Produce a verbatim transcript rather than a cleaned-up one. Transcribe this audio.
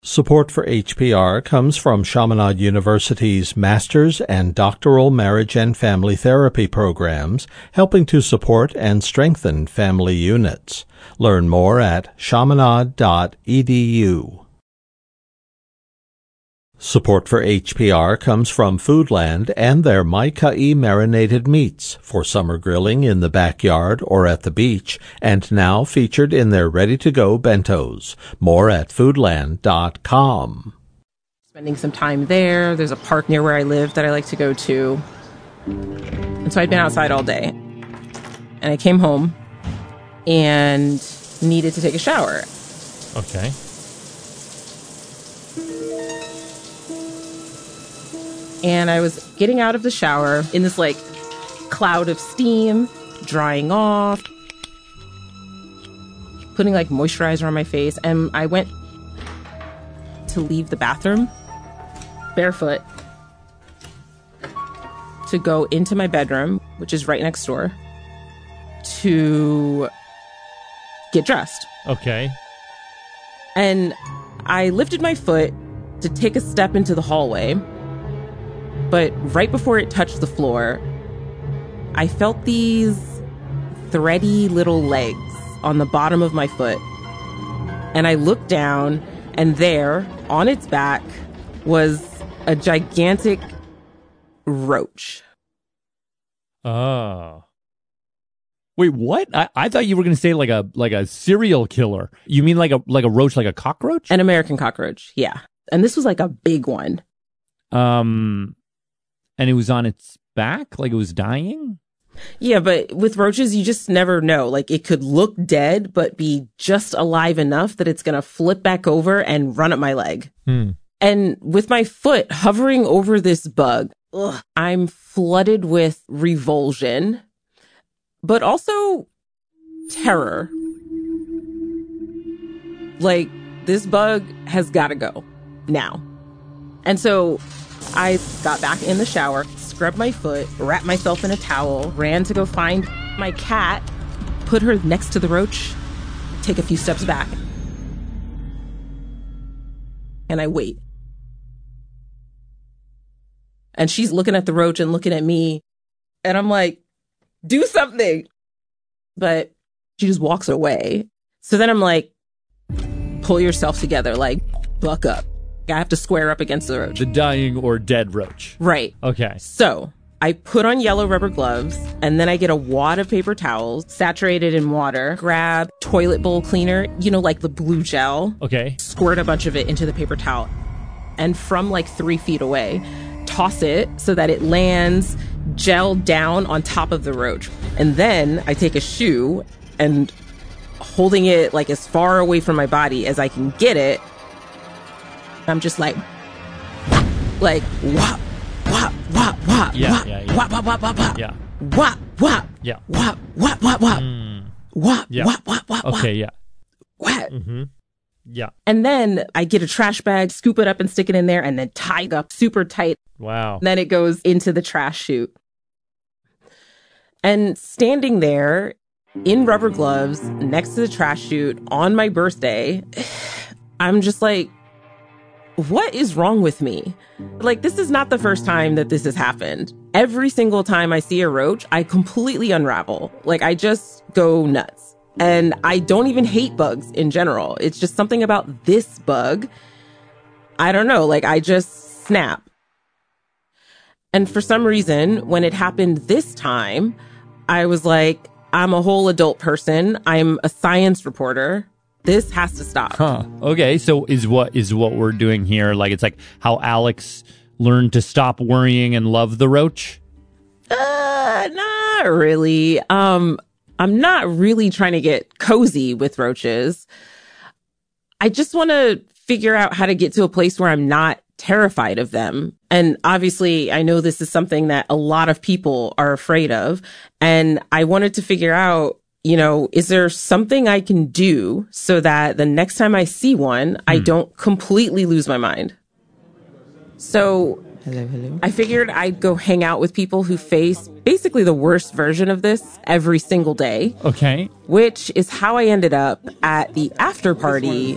Support for H P R comes from Chaminade University's Master's and Doctoral Marriage and Family Therapy programs, helping to support and strengthen family units. Learn more at chaminade dot e d u. Support for H P R comes from Foodland and their Mai Kai marinated meats for summer grilling in the backyard or at the beach, and now featured in their ready-to-go bentos. More at foodland dot com. Spending some time there. There's a park near where I live that I like to go to. And so I'd been outside all day. And I came home and needed to take a shower. Okay. And I was getting out of the shower in this, like, cloud of steam, drying off, putting, like, moisturizer on my face. And I went to leave the bathroom barefoot to go into my bedroom, which is right next door, to get dressed. Okay. And I lifted my foot to take a step into the hallway. But right before it touched the floor, I felt these thready little legs on the bottom of my foot. And I looked down, and there, on its back, was a gigantic roach. Oh. Wait, what? I, I thought you were going to say like a like a serial killer. You mean like a like a roach, like a cockroach? An American cockroach, yeah. And this was like a big one. Um... And it was on its back? Like it was dying? Yeah, but with roaches, you just never know. Like it could look dead, but be just alive enough that it's going to flip back over and run up my leg. Hmm. And with my foot hovering over this bug, ugh, I'm flooded with revulsion, but also terror. Like this bug has got to go now. And so I got back in the shower, scrubbed my foot, wrapped myself in a towel, ran to go find my cat, put her next to the roach, take a few steps back. And I wait. And she's looking at the roach and looking at me. And I'm like, do something. But she just walks away. So then I'm like, pull yourself together, like, buck up. I have to square up against the roach. The dying or dead roach. Right. Okay. So I put on yellow rubber gloves, and then I get a wad of paper towels, saturated in water, grab toilet bowl cleaner, you know, like the blue gel. Okay. Squirt a bunch of it into the paper towel. And from like three feet away, toss it so that it lands gel down on top of the roach. And then I take a shoe and holding it like as far away from my body as I can get it, I'm just like, like, whop, whop, whop, whop, yeah, whop, yeah, yeah. whop, whop, whop, whop, whop, yeah, whop, whop, yeah, whop, whop, whop, whop, mm. whop, yeah. whop, whop, whop, okay, yeah, whap. Mm-hmm. Yeah. And then I get a trash bag, scoop it up and stick it in there, and then tie it up super tight. Wow. And then it goes into the trash chute. And standing there in rubber gloves next to the trash chute on my birthday, I'm just like, what is wrong with me? Like, this is not the first time that this has happened. Every single time I see a roach, I completely unravel. Like, I just go nuts. And I don't even hate bugs in general. It's just something about this bug. I don't know, like, I just snap. And for some reason, when it happened this time, I was like, I'm a whole adult person. I'm a science reporter. This has to stop. Huh. Okay, so is what is what we're doing here like it's like how Alex learned to stop worrying and love the roach? Uh, not really. Um, I'm not really trying to get cozy with roaches. I just want to figure out how to get to a place where I'm not terrified of them. And obviously, I know this is something that a lot of people are afraid of. And I wanted to figure out, you know, is there something I can do so that the next time I see one, hmm. I don't completely lose my mind? So hello, hello. I figured I'd go hang out with people who face basically the worst version of this every single day. Okay. Which is how I ended up at the after party